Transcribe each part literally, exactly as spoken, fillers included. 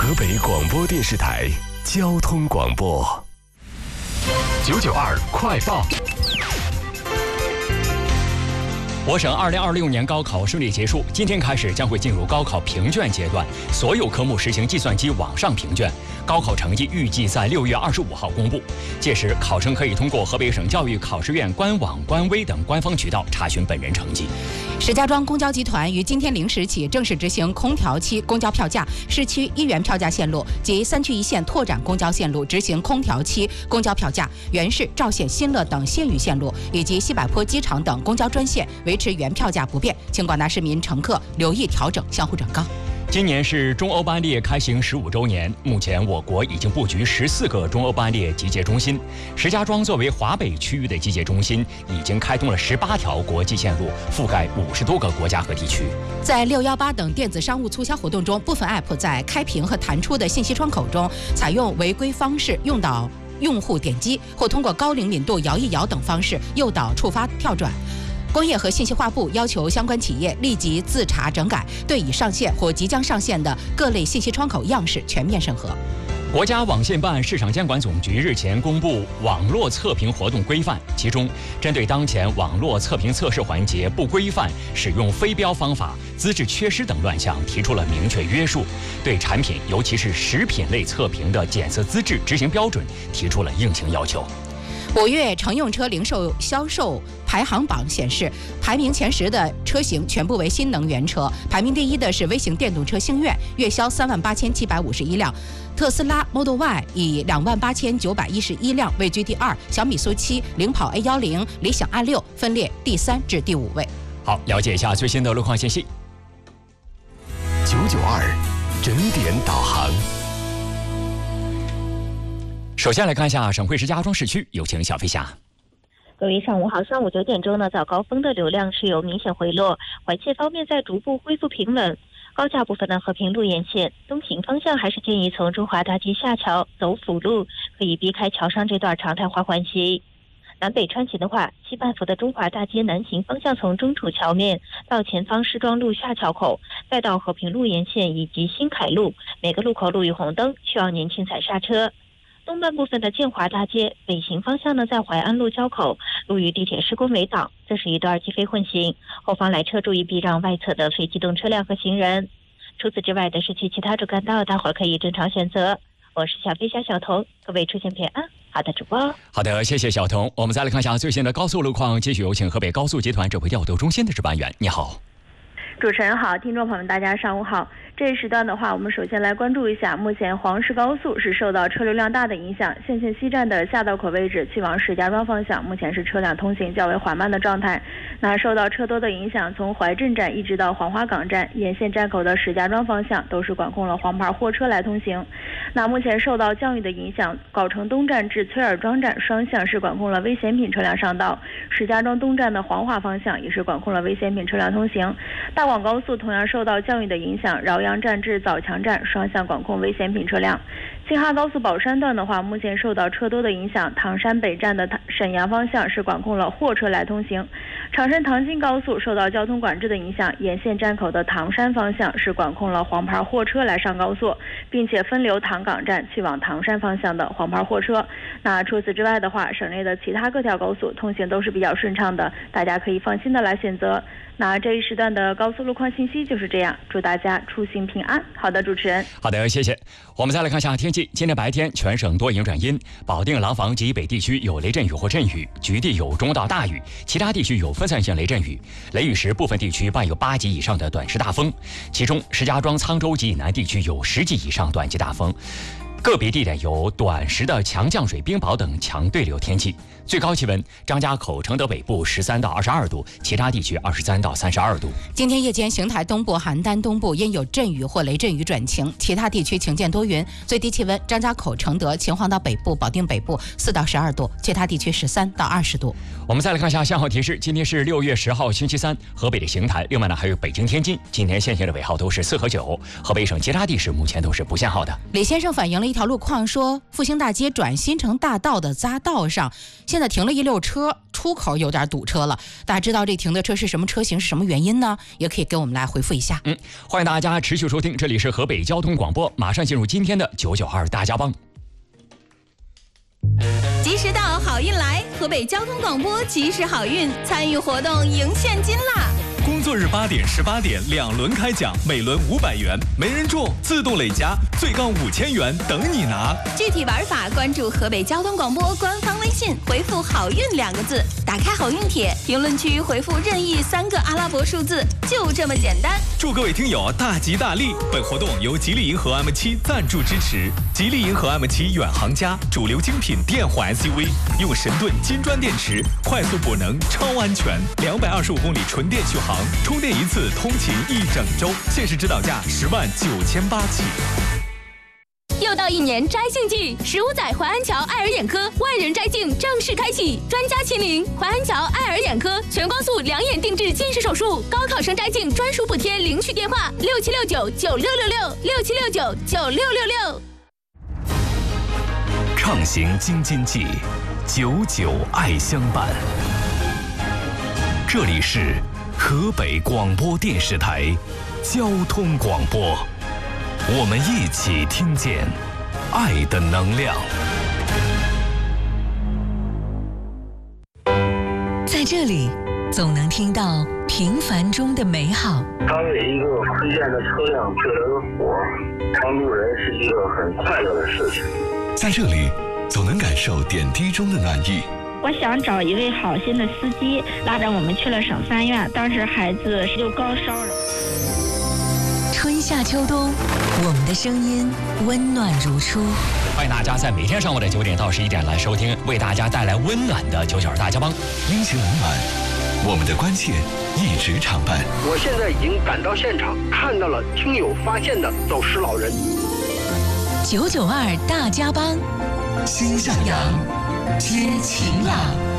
河北广播电视台交通广播九九二快报。我省二零二六年高考顺利结束，今天开始将会进入高考评卷阶段，所有科目实行计算机网上评卷。高考成绩预计在六月二十五号公布，届时考生可以通过河北省教育考试院官网、官微等官方渠道查询本人成绩。石家庄公交集团于今天零时起正式执行空调期公交票价，市区一元票价线路及三区一线拓展公交线路执行空调期公交票价，原市、赵县、新乐等县域线路以及西柏坡机场等公交专线维持原票价不变，请广大市民乘客留意调整，相互转告。今年是中欧班列开行十五周年，目前我国已经布局十四个中欧班列集结中心。石家庄作为华北区域的集结中心，已经开通了十八条国际线路，覆盖五十多个国家和地区。在六一八等电子商务促销活动中，部分 App 在开屏和弹出的信息窗口中采用违规方式诱导用户点击，或通过高灵敏度摇一摇等方式诱导触发跳转。工业和信息化部要求相关企业立即自查整改，对已上线或即将上线的各类信息窗口样式全面审核。国家网信办市场监管总局日前公布网络测评活动规范，其中针对当前网络测评测试环节不规范、使用非标方法、资质缺失等乱象提出了明确约束，对产品尤其是食品类测评的检测资质执行标准提出了硬性要求。五月乘用车零售销售排行榜显示，排名前十的车型全部为新能源车，排名第一的是微型电动车星越，月销三万八千七百五十一辆，特斯拉 Model Y 以两万八千九百一十一辆位居第二，小米速七、领跑 A 一零、理想 i 六分列第三至第五位。好，了解一下最新的路况信息。九九二整点导航。首先来看一下省会石家庄市区，有请小飞侠。 各位上午好，上午九点钟呢，早高峰的流量是有明显回落，环线方面在逐步恢复平稳。高架部分的和平路沿线东行方向还是建议从中华大街下桥走辅路，可以避开桥上这段常态化环行。南北穿行的话，西半幅的中华大街南行方向从中楚桥面到前方市庄路下桥口，再到和平路沿线以及新凯路，每个路口路遇红灯，需要您轻踩刹车。东半部分的建华大街北行方向呢，在淮安路交口路与地铁施工围挡，这是一段机非混行，后方来车注意避让外侧的非机动车辆和行人。除此之外的市区其他主干道，大伙儿可以正常选择。我是小飞侠小童，各位出行平安。好的，主播。好的，谢谢小童。我们再来看一下最新的高速路况，继续有请河北高速集团指挥调度中心的值班员。你好。 主持人好，听众朋友们大家上午好。这一时段的话，我们首先来关注一下，目前黄石高速是受到车流量大的影响，县县西站的下道口位置去往石家庄方向目前是车辆通行较为缓慢的状态。那受到车多的影响，从怀镇站一直到黄花岗站沿线站口的石家庄方向都是管控了黄牌货车来通行。那目前受到降雨的影响，藁城东站至崔尔庄站双向是管控了危险品车辆上道，石家庄东站的黄化方向也是管控了危险品车辆通行。大广高速同样受到降雨的影响，饶阳站至枣强站双向管控危险品车辆。京哈高速宝山段的话，目前受到车多的影响，唐山北站的沈阳方向是管控了货车来通行。长深唐津高速受到交通管制的影响，沿线站口的唐山方向是管控了黄牌货车来上高速，并且分流唐岗站去往唐山方向的黄牌货车。那除此之外的话，省内的其他各条高速通行都是比较顺畅的，大家可以放心的来选择。那这一时段的高速路况信息就是这样，祝大家出行平安。好的，主持人。 好的，谢谢。我们再来看一下天气。今天白天全省多云转阴，保定、廊坊及北地区有雷阵雨或阵雨，局地有中到大雨，其他地区有分散性雷阵雨。雷雨时部分地区伴有八级以上的短时大风，其中石家庄、沧州及以南地区有十级以上短级大风。个别地点有短时的强降水、冰雹等强对流天气。最高气温，张家口、承德北部十三到二十二度，其他地区二十三到三十二度。今天夜间，邢台东部、邯郸东部因有阵雨或雷阵雨转晴，其他地区晴间多云。最低气温，张家口、承德、秦皇岛北部、保定北部四到十二度，其他地区十三到二十度。我们再来看一下向后提示，今天是六月十号星期三，河北的邢台，另外呢还有北京、天津，今天限行的尾号都是四和九。河北省其他地市目前都是不限号的。李先生反映了一条路况，说复兴大街转新城大道的匝道上，现在停了一溜车，出口有点堵车了。大家知道这停的车是什么车型，是什么原因呢？也可以给我们来回复一下。 嗯，欢迎大家持续收听，这里是河北交通广播，马上进入今天的九九二大家帮。 吉时到，好运来！河北交通广播吉时好运，参与活动赢现金啦！ 工作日八点、十八点两轮开奖，每轮五百元，没人中自动累加，最高五千元等你拿。 具体玩法关注河北交通广播官方微信，回复“好运”两个字，打开好运帖，评论区回复任意三个阿拉伯数字，就这么简单。 祝各位听友大吉大利！本活动由吉利银河 M 七赞助支持。吉利银河 M 七远航家，主流精品电混 S U V， 用神盾金砖电池，快速补能，超安全，两百二十五公里纯电续航。充电一次通勤一整周，限时指导价十万九千八起。 又到一年摘镜季，十五载淮安桥爱尔眼科万人摘镜正式开启，专家亲临淮安桥爱尔眼科，全光速两眼定制近视手术，高考生摘镜专属补贴，领取电话六七六九九六六六六七六九九六六六。 畅行京津冀，久久爱相伴。这里是河北广播电视台交通广播，我们一起听见爱的能量。 在这里总能听到平凡中的美好。 当有一个推荐的车辆救了个火，帮助人是一个很快乐的事情。 在这里总能感受点滴中的暖意。 我想找一位好心的司机，拉着我们去了省三院，当时孩子就高烧了。 春夏秋冬，我们的声音温暖如初。 欢迎大家在每天上午的九点到十一点来收听，为大家带来温暖的九九二大家帮。 阴晴冷暖，我们的关切一直常伴。 我现在已经赶到现场，看到了听友发现的走失老人。 九九二大家帮， 心向阳， 知晴朗。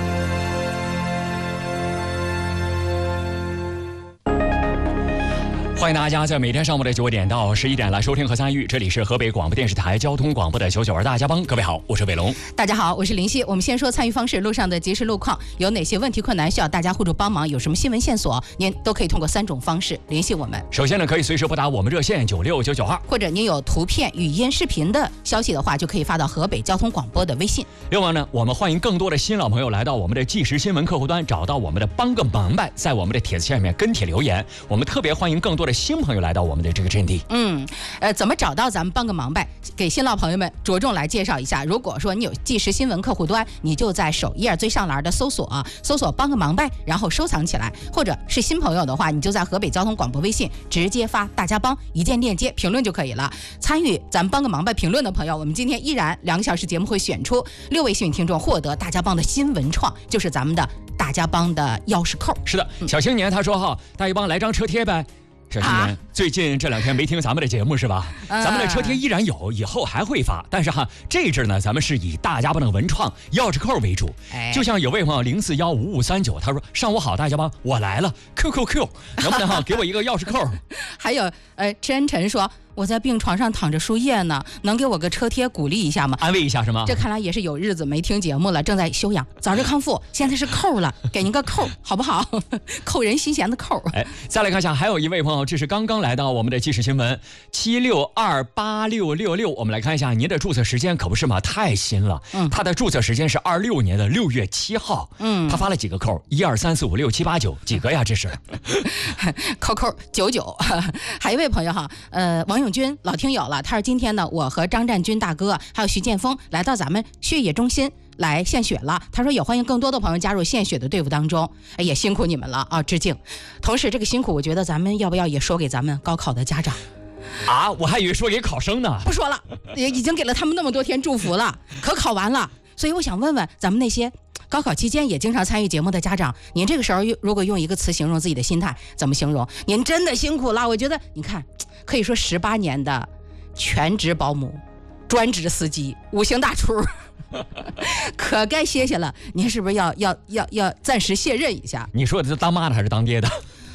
欢迎大家在每天上午的九点到十一点来收听和参与，这里是河北广播电视台交通广播的九九二大家帮。各位好，我是伟龙。 大家好，我是林夕。我们先说参与方式，路上的即时路况，有哪些问题困难需要大家互助帮忙，有什么新闻线索，您都可以通过三种方式联系我们。 首先呢，可以随时拨打我们热线九六九九二， 或者您有图片、语音、视频的消息的话，就可以发到河北交通广播的微信。 另外呢，我们欢迎更多的新老朋友来到我们的即时新闻客户端，找到我们的帮个忙呗，在我们的帖子下面跟帖留言。我们特别欢迎更多的新朋友来到我们的这个阵地。 嗯，呃，怎么找到咱们帮个忙呗？给新老朋友们着重来介绍一下。如果说你有即时新闻客户端，你就在首页最上栏的搜索啊，搜索帮个忙呗，然后收藏起来。或者是新朋友的话，你就在河北交通广播微信直接发大家帮一键链接评论就可以了。参与咱们帮个忙呗评论的朋友，我们今天依然两个小时节目会选出六位幸运听众，获得大家帮的新文创，就是咱们的大家帮的钥匙扣。 是的，小青年他说哈，大家帮来张车贴呗。小青年、啊、最近这两天没听咱们的节目是吧、呃、咱们的车贴依然有，以后还会发，但是哈这阵呢咱们是以大家帮的文创钥匙扣为主、哎、就像有位朋友零四幺五五三九他说，上午好大家帮，我来了 Q Q Q 能不能哈给我一个钥匙扣还有呃真晨说，我在病床上躺着输液呢，能给我个车贴鼓励一下吗？ 安慰一下是吗？ 这看来也是有日子没听节目了，正在休养，早日康复。现在是扣了，给您个扣好不好？扣人心弦的扣。 哎，再来看一下，还有一位朋友，这是刚刚来到我们的即时新闻七六二八六六六，我们来看一下您的注册时间可不是嘛，太新了。嗯，他的注册时间是二六年的六月七号。嗯，他发了几个扣？一二三四五六七八九，几个呀？这是扣扣九九。还有一位朋友哈，呃，王永军老听友了，他说今天呢，我和张占军大哥还有徐建峰来到咱们血液中心来献血了。他说也欢迎更多的朋友加入献血的队伍当中，哎，也辛苦你们了啊，致敬。同时这个辛苦，我觉得咱们要不要也说给咱们高考的家长啊？我还以为说给考生呢。 不说了，也已经给了他们那么多天祝福了，可考完了。所以我想问问咱们那些高考期间也经常参与节目的家长，您这个时候如果用一个词形容自己的心态，怎么形容？您真的辛苦了。我觉得你看，可以说十八年的全职保姆、专职司机、五星大厨可该歇歇了。您是不是要要要要暂时卸任一下？ 你说的是当妈的还是当爹的？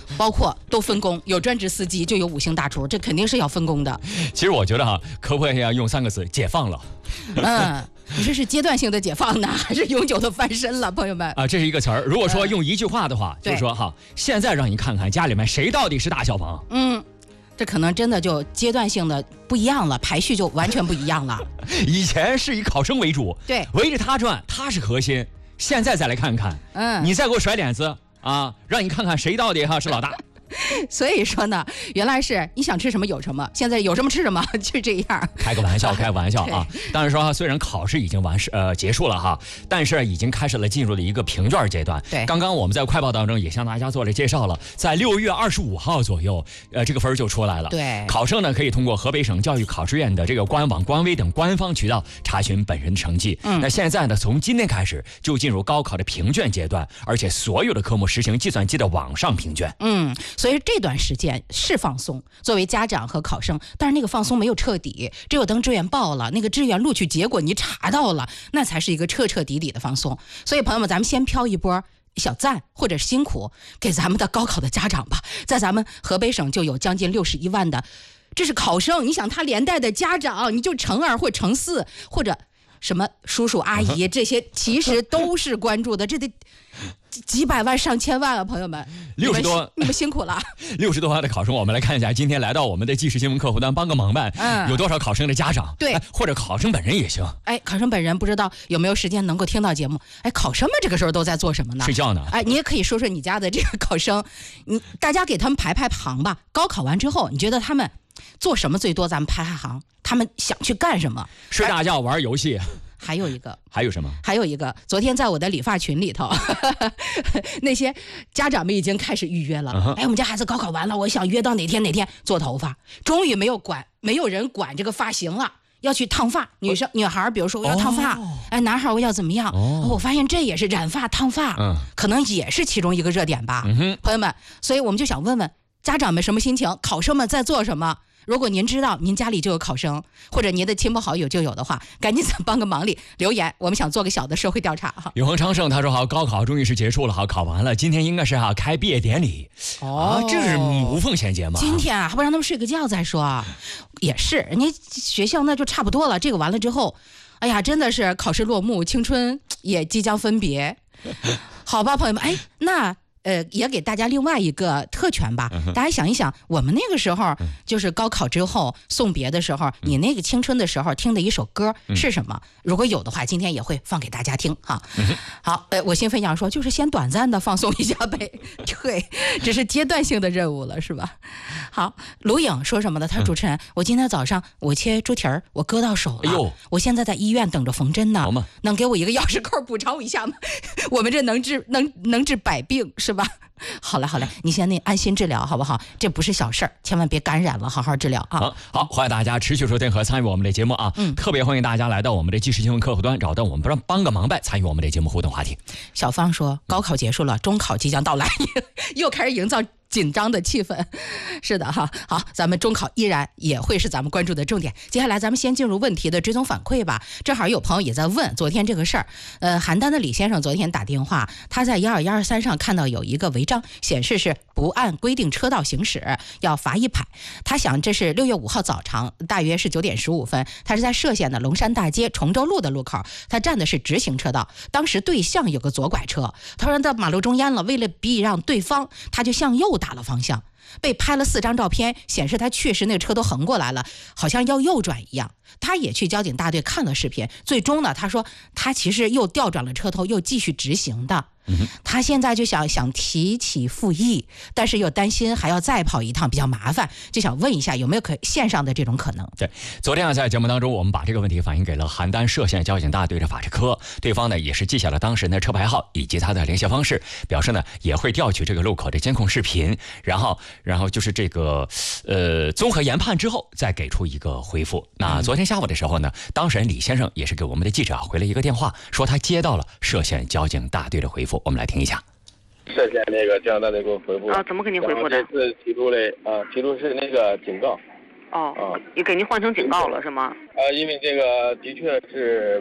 包括都分工，有专职司机就有五星大厨，这肯定是要分工的。 其实我觉得哈，可不可以用三个字解放了？ 嗯，你这是阶段性的解放呢，还是永久的翻身了，朋友们？ 啊，这是一个词儿。如果说用一句话的话， 嗯、 就是说哈，现在让你看看家里面谁到底是大小房。 嗯。这可能真的就阶段性的不一样了，排序就完全不一样了。 以前是以考生为主， 对， 围着他转，他是核心。现在再来看看， 嗯， 你再给我甩脸子啊，让你看看谁到底哈是老大。 所以说呢，原来是你想吃什么有什么，现在有什么吃什么，就这样。 开个玩笑，开个玩笑啊！当然说，虽然考试已经完事呃结束了哈，但是已经开始了进入了一个评卷阶段。 对， 刚刚我们在快报当中也向大家做了介绍了，在六月二十五号左右，呃，这个分就出来了。 对， 考生呢可以通过河北省教育考试院的这个官网、官微等官方渠道查询本人的成绩。 嗯， 那现在呢，从今天开始就进入高考的评卷阶段，而且所有的科目实行计算机的网上评卷。 嗯，所以这段时间。是放松，作为家长和考生，但是那个放松没有彻底，只有等志愿报了，那个志愿录取结果你查到了，那才是一个彻彻底底的放松。所以朋友们，咱们先飘一波小赞或者辛苦给咱们的高考的家长吧。在咱们河北省就有将近六十一万的，这是考生，你想他连带的家长，你就乘二或乘四或者什么叔叔阿姨，这些其实都是关注的，这得几百万上千万啊，朋友们， 六十多， 你们辛苦了。 六十多万的考生，我们来看一下，今天来到我们的即时新闻客户端帮个忙办， 嗯， 有多少考生的家长？ 对， 哎，或者考生本人也行。 哎，考生本人不知道有没有时间能够听到节目？哎，考生们这个时候都在做什么呢？ 睡觉呢。 哎，你也可以说说你家的这个考生，你大家给他们排排行吧。高考完之后，你觉得他们做什么最多？咱们排排行，他们想去干什么？ 睡大觉、玩游戏。 还有一个， 还有什么？ 还有一个，昨天在我的理发群里头，那些家长们已经开始预约了。Uh-huh. 哎，我们家孩子高考完了，我想约到哪天哪天做头发，终于没有管，没有人管这个发型了。要去烫发，女生、女孩，比如说我要烫发，哦、哎，男孩我要怎么样？哦、我发现这也是染发、烫发，嗯，可能也是其中一个热点吧， 嗯、 朋友们。所以我们就想问问家长们什么心情，考生们在做什么？如果您知道您家里就有考生，或者您的亲朋好友就有的话，赶紧咱帮个忙里留言，我们想做个小的社会调查哈。 永恒昌盛他说好，高考终于是结束了，好考完了，今天应该是哈开毕业典礼哦， 啊，这是无缝衔接吗？ 今天啊，还不让他们睡个觉再说，也是，人家学校那就差不多了，这个完了之后，哎呀，真的是考试落幕，青春也即将分别，好吧，朋友们，哎，那。呃，也给大家另外一个特权吧。大家想一想，我们那个时候就是高考之后送别的时候，你那个青春的时候听的一首歌是什么？如果有的话，今天也会放给大家听哈。好，呃，我心分享说，就是先短暂的放松一下呗。对，这是阶段性的任务了，是吧？好，卢颖说什么呢？他说主持人，我今天早上我切猪蹄儿，我割到手了， 哎呦， 我现在在医院等着缝针呢，能给我一个钥匙扣补偿我一下吗？我们这能治能能治百病是吧？好嘞好嘞，你先那安心治疗好不好？这不是小事儿，千万别感染了，好好治疗啊！ 好，好，欢迎大家持续收听和参与我们的节目啊！嗯，特别欢迎大家来到我们的即时新闻客户端，找到我们帮帮个忙呗，参与我们的节目互动话题。 小芳说，高考结束了，中考即将到来，又开始营造紧张的气氛。是的哈，好，咱们中考依然也会是咱们关注的重点。接下来咱们先进入问题的追踪反馈吧。正好有朋友也在问昨天这个事儿，呃，邯郸的李先生昨天打电话，他在一二一二三上看到有一个违章，显示是不按规定车道行驶，要罚一百。他想这是六月五号早长，大约是九点十五分，他是在歙县的龙山大街崇州路的路口，他站的是直行车道，当时对向有个左拐车，他说到马路中间了，为了避让对方，他就向右打了方向。被拍了四张照片，显示他确实那个车都横过来了，好像要右转一样。他也去交警大队看了视频，最终呢，他说他其实又调转了车头，又继续直行的。他现在就想想提起复议，但是又担心还要再跑一趟比较麻烦，就想问一下有没有可线上的这种可能。 对，昨天啊在节目当中我们把这个问题反映给了邯郸歙县交警大队的法制科，对方呢也是记下了当事人的车牌号以及他的联系方式，表示呢也会调取这个路口的监控视频，然后然后就是这个呃综合研判之后再给出一个回复。那昨天下午的时候呢，当事人李先生也是给我们的记者回了一个电话，说他接到了歙县交警大队的回复，我们来听一下。 歙县那个交警大队给我回复啊，怎么给您回复的？ 这次提出的啊，提出是那个警告。 哦，啊，也给您换成警告了是吗？ 呃，因为这个的确是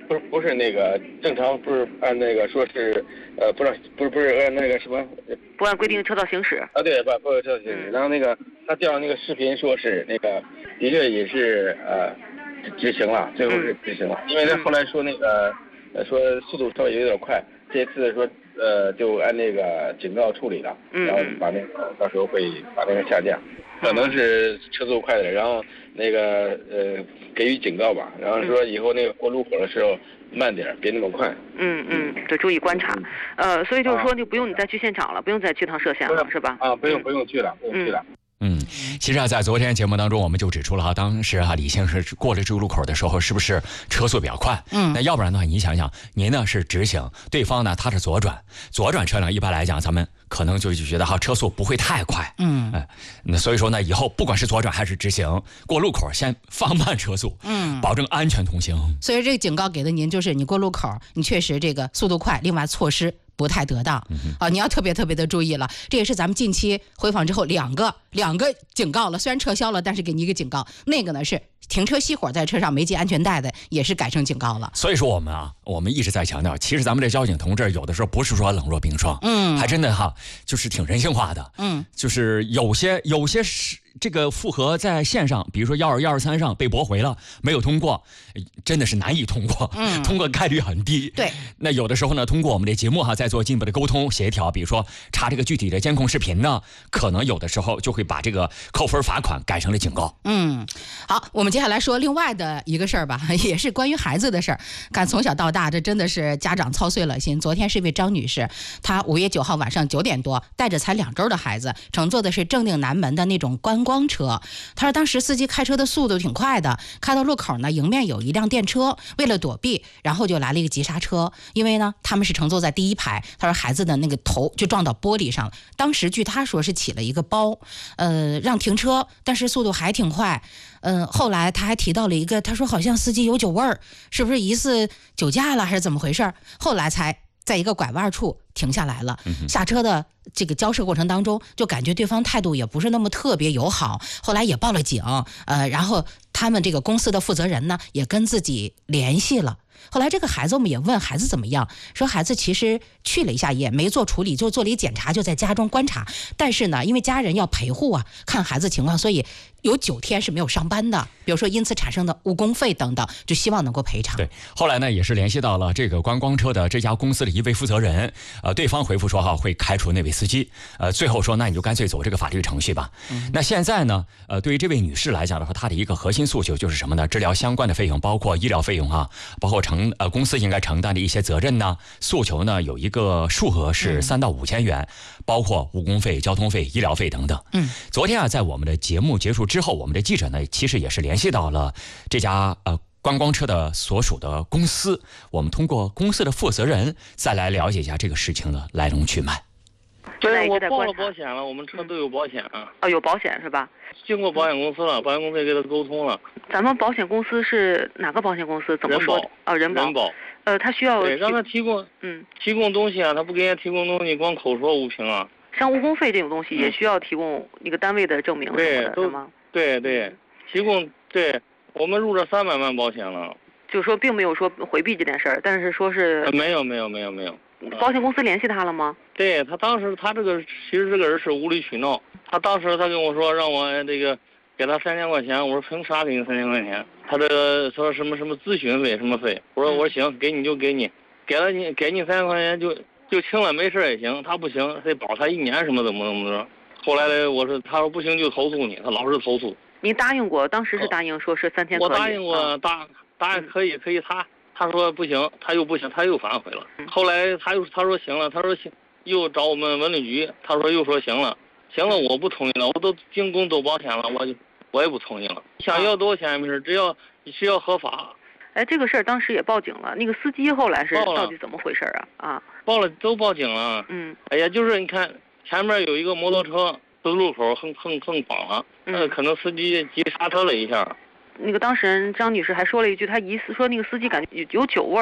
不是不是那个正常，不是按那个说是呃，不是不是不是按那个什么， 不按规定车道行驶啊，对，不不按车道行驶。然后那个他调那个视频说是那个的确也是呃执行了，最后是执行了，因为他后来说那个呃说速度稍微有点快，这次说呃就按那个警告处理了，然后把那个到时候会把那个下架。可能是车速快的，然后那个呃给予警告吧，然后说以后那个过路口的时候慢点，别那么快。 嗯嗯，得注意观察。呃，所以就是说就不用你再去现场了，不用再去趟摄像了，是吧？ 啊，不用不用去了，不用去了。 嗯，其实啊，在昨天节目当中，我们就指出了哈，当时啊，李先生过了这个路口的时候，是不是车速比较快？ 嗯， 那要不然的话，你想想，您呢是直行，对方呢他是左转，左转车辆一般来讲，咱们可能就觉得哈车速不会太快。 嗯， 哎，那所以说呢，以后不管是左转还是直行，过路口先放慢车速， 嗯， 保证安全通行。 所以这个警告给的您就是，你过路口，你确实这个速度快，另外措施不太得当、嗯、啊，你要特别特别的注意了。这也是咱们近期回访之后两个两个警告了，虽然撤销了，但是给你一个警告。那个呢是停车熄火在车上没系安全带的，也是改成警告了。 所以说我们啊，我们一直在强调，其实咱们这交警同志有的时候不是说冷若冰霜， 嗯， 还真的哈，就是挺人性化的， 嗯， 就是有些有些是。这个复核在线上，比如说幺二幺二三上被驳回了，没有通过，真的是难以通过， 嗯， 通过概率很低。 对， 那有的时候呢，通过我们的节目哈，在做进一步的沟通协调，比如说查这个具体的监控视频呢，可能有的时候就会把这个扣分罚款改成了警告。 嗯，好，我们接下来说另外的一个事儿吧，也是关于孩子的事儿。看从小到大，这真的是家长操碎了心。昨天是一位张女士，她五月九号晚上九点多，带着才两周的孩子，乘坐的是正定南门的那种观光车。他说当时司机开车的速度挺快的，开到路口呢，迎面有一辆电车，为了躲避，然后就来了一个急刹车。因为呢他们是乘坐在第一排，他说孩子的那个头就撞到玻璃上了，当时据他说是起了一个包，呃让停车，但是速度还挺快。嗯、呃，后来他还提到了一个，他说好像司机有酒味儿，是不是疑似酒驾了还是怎么回事？后来才在一个拐弯处停下来了，下车的这个交涉过程当中，就感觉对方态度也不是那么特别友好，后来也报了警，呃，然后他们这个公司的负责人呢也跟自己联系了。后来这个孩子我们也问孩子怎么样，说孩子其实去了一下也没做处理，就做了一检查，就在家中观察，但是呢因为家人要陪护啊，看孩子情况，所以有九天是没有上班的，比如说因此产生的误工费等等，就希望能够赔偿。 对，后来呢也是联系到了这个观光车的这家公司的一位负责人，呃，对方回复说哈会开除那位司机，呃，最后说那你就干脆走这个法律程序吧。嗯、那现在呢，呃，对于这位女士来讲的话，她的一个核心诉求就是什么呢？治疗相关的费用，包括医疗费用啊，包括承呃公司应该承担的一些责任呢，诉求呢有一个数额是三到五千元，嗯、包括误工费、交通费、医疗费等等。 嗯， 昨天啊，在我们的节目结束之后，我们的记者呢其实也是联系到了这家呃观光车的所属的公司，我们通过公司的负责人再来了解一下这个事情的来龙去脉。 对，我报了保险了，我们车都有保险啊。 哦，有保险是吧？ 经过保险公司了，保险公司也给他沟通了。 咱们保险公司是哪个保险公司？怎么说？哦，人保。 人保。 呃，他需要对让他提供， 嗯， 提供东西啊，他不给人家提供东西，光口说无凭啊。 像误工费这种东西，也需要提供一个单位的证明什么的，是吗？ 对对，提供对，我们入了三百万保险了。 就说并没有说回避这件事儿，但是说是、 呃、没有没有没有没有。 保险公司联系他了吗？ 对他当时他这个其实这个人是无理取闹，他当时他跟我说让我这个给他三千块钱，我说凭啥给你三千块钱？他这个说什么什么咨询费什么费？我说我说行，给你就给你，给了你给你三千块钱就就清了，没事也行。他不行，得保他一年什么怎么怎么着。后来呢，我说他说不行就投诉你，他老是投诉。 您答应过，当时是答应说是三千可以。 我答应过，答答应可以可以他。他说不行，他又不行，他又反悔了。后来他又他说行了，他说行，又找我们文旅局，他说又说行了，行了，我不同意了，我都进宫走保险了，我就我也不同意了。想要多少钱也没事，只要只要合法。 哎，这个事儿当时也报警了，那个司机后来是到底怎么回事啊？啊， 报了都报警了。 嗯， 哎呀，就是你看前面有一个摩托车在路口横横横晃了，那、嗯、可能司机急刹车了一下。 那个当事人张女士还说了一句，她疑似说那个司机感觉有酒味儿。